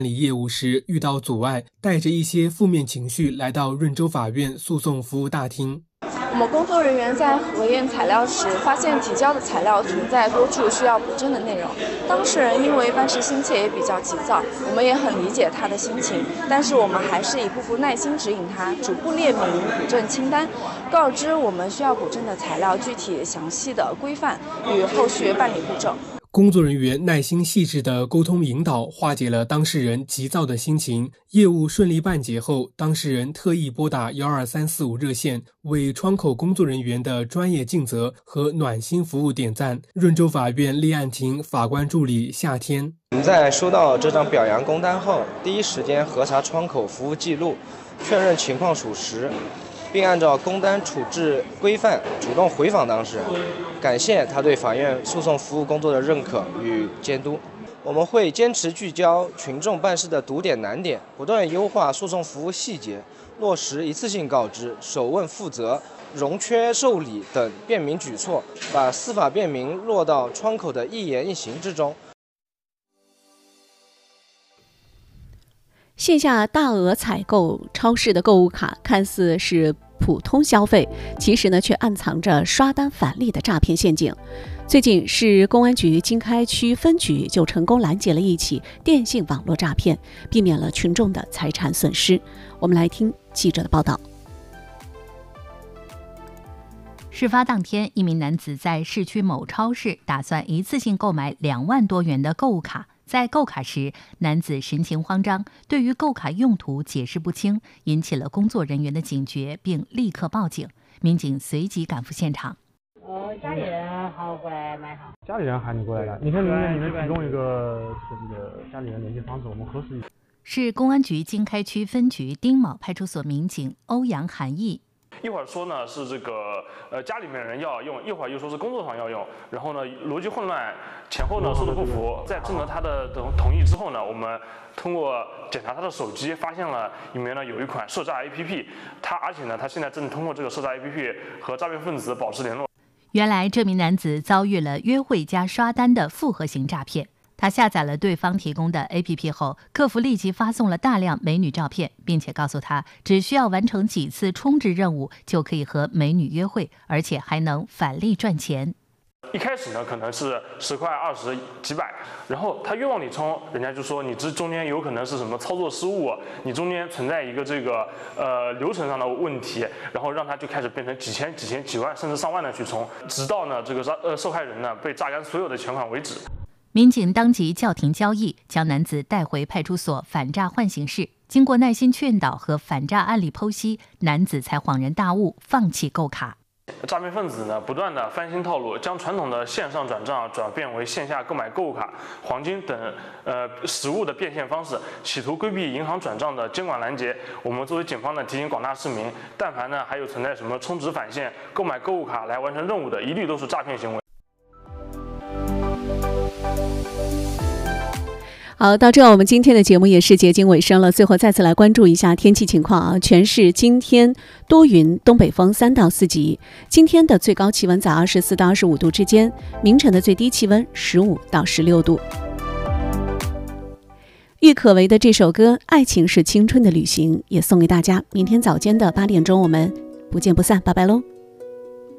理业务时遇到阻碍，带着一些负面情绪来到润州法院诉讼服务大厅。 我们工作人员在核验材料时，发现提交的材料存在多处需要补正的内容。当事人因为办事心切也比较急躁，我们也很理解他的心情，但是我们还是一步步耐心指引他，逐步列明补正清单，告知我们需要补正的材料具体详细的规范与后续办理步骤。 工作人员耐心细致的沟通引导，化解了当事人急躁的心情。业务顺利办结后，当事人特意拨打12345热线，为窗口工作人员的专业尽责和暖心服务点赞。润州法院立案庭法官助理夏天： 我们在收到这张表扬工单后，第一时间核查窗口服务记录，确认情况属实，并按照工单处置规范主动回访当事人，感谢他对法院诉讼服务工作的认可与监督。我们会坚持聚焦群众办事的堵点难点，不断优化诉讼服务细节，落实一次性告知、首问负责、容缺受理等便民举措，把司法便民落到窗口的一言一行之中。 线下大额采购超市的购物卡看似是普通消费，其实呢却暗藏着刷单返利的诈骗陷阱。最近市公安局经开区分局就成功拦截了一起电信网络诈骗，避免了群众的财产损失。我们来听记者的报道。 事发当天，一名男子在市区某超市打算一次性购买2万多元的购物卡。在购卡时，男子神情慌张，对于购卡用途解释不清，引起了工作人员的警觉，并立刻报警。民警随即赶赴现场。 家里人好过来买好。 家里人喊你过来的，你看你们提供一个这个家里人联系方式，我们核实一下。 市公安局经开区分局丁卯派出所民警欧阳涵义。 一会儿说呢是这个家里面人要用，一会儿又说是工作上要用，然后呢逻辑混乱，前后呢说的不符。在征得他的同意之后呢，我们通过检查他的手机，发现了里面呢有一款涉诈 APP， 而且呢他现在正通过这个涉诈 APP 和诈骗分子保持联络。 原来这名男子遭遇了约会加刷单的复合型诈骗。他下载了对方提供的 APP 后，客服立即发送了大量美女照片，并且告诉他只需要完成几次充值任务就可以和美女约会，而且还能返利赚钱。 一开始呢可能是10块、20、几百，然后他越往里充，人家就说你这中间有可能是什么操作失误，你中间存在一个这个流程上的问题，然后让他就开始变成几千、几万甚至上万的去充，直到呢这个受害人呢被榨干所有的钱款为止。 民警当即叫停交易，将男子带回派出所反诈唤醒室。经过耐心劝导和反诈案例剖析，男子才恍然大悟，放弃购卡。 诈骗分子呢不断的翻新套路，将传统的线上转账转变为线下购买购物卡、黄金等实物的变现方式，企图规避银行转账的监管拦截。我们作为警方呢，提醒广大市民，但凡呢还有存在什么充值返现、购买购物卡来完成任务的，一律都是诈骗行为。 好，到这我们今天的节目也是接近尾声了。最后再次来关注一下天气情况啊，全市今天多云，东北风3到4级。今天的最高气温在24到25度之间，明晨的最低气温15到16度。郁可唯的这首歌《爱情是青春的旅行》也送给大家。明天早间的8点钟，我们不见不散，拜拜喽。